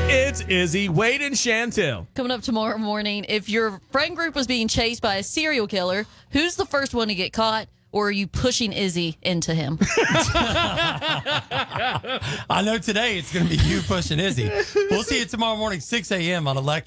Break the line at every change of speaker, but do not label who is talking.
It's Izzy, Wade, and Chantel.
Coming up tomorrow morning, if your friend group was being chased by a serial killer, who's the first one to get caught? Or are you pushing Izzy into him?
I know today it's going to be you pushing Izzy. We'll see you tomorrow morning, 6 a.m. on Electric.